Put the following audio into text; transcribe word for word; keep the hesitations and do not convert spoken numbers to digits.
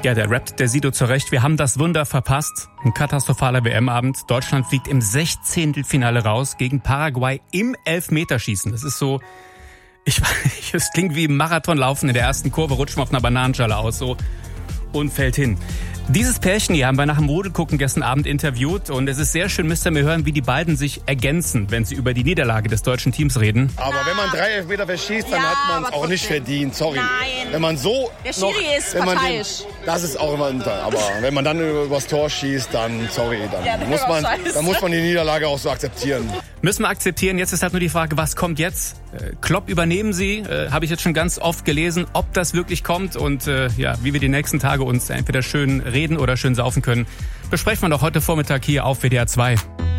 Ja, der rappt der Sido zurecht. Wir haben das Wunder verpasst. Ein katastrophaler W M-Abend. Deutschland fliegt im Sechzehntelfinale raus gegen Paraguay im Elfmeterschießen. Das ist so, ich weiß, es klingt wie im Marathonlaufen. In der ersten Kurve rutscht man auf einer Bananenschale aus so und fällt hin. Dieses Pärchen hier haben wir nach dem Rudelgucken gestern Abend interviewt und es ist sehr schön, müsst ihr mir hören, wie die beiden sich ergänzen, wenn sie über die Niederlage des deutschen Teams reden. Aber wenn man drei Elfmeter verschießt, dann ja, hat man es auch nicht verdient, sorry. Nein. Wenn man so Der Schiri noch, ist wenn man parteiisch. Den, das ist auch immer, aber wenn man dann übers Tor schießt, dann sorry, dann, ja, muss man, dann muss man die Niederlage auch so akzeptieren. Müssen wir akzeptieren. Jetzt ist halt nur die Frage, was kommt jetzt? Äh, Klopp übernehmen Sie, äh, habe ich jetzt schon ganz oft gelesen, ob das wirklich kommt und äh, ja, wie wir die nächsten Tage uns entweder schön reden oder schön saufen können, besprechen wir doch heute Vormittag hier auf W D R zwei.